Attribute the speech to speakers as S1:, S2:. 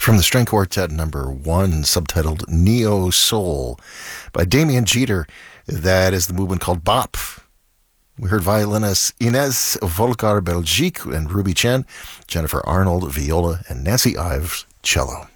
S1: From the String Quartet #1, subtitled Neo Soul by Damien Jeter. That is the movement called Bop. We heard violinists Inez Volcar Belgique and Ruby Chen, Jennifer Arnold, viola, and Nancy Ives, cello.